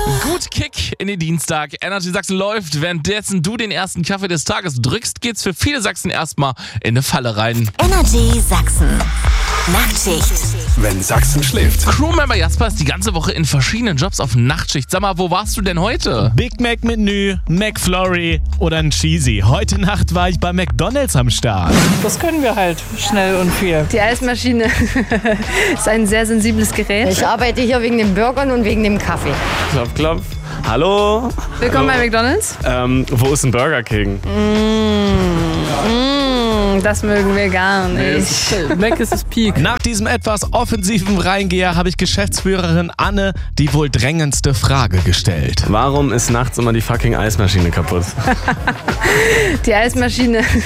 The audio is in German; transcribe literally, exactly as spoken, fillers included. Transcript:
Gut Kick in den Dienstag. Energy Sachsen läuft. Währenddessen du den ersten Kaffee des Tages drückst, geht's für viele Sachsen erstmal in eine Falle rein. Energy Sachsen. Nachtschicht. Wenn Sachsen schläft. Crewmember Jasper ist die ganze Woche in verschiedenen Jobs auf Nachtschicht. Sag mal, wo warst du denn heute? Big Mac Menü, McFlurry oder ein Cheesy. Heute Nacht war ich bei McDonald's am Start. Das können wir halt schnell und viel. Die Eismaschine ist ein sehr sensibles Gerät. Ich arbeite hier wegen den Burgern und wegen dem Kaffee. Klopf, klopf. Hallo? Willkommen Hallo. bei McDonald's. Ähm, wo ist ein Burger King? Mmh, mmh, das mögen wir gar nicht. Mac ist das Peak. Nach diesem etwas offensiven Reingeher habe ich Geschäftsführerin Anne die wohl drängendste Frage gestellt. Warum ist nachts immer die fucking Eismaschine kaputt? Die Eismaschine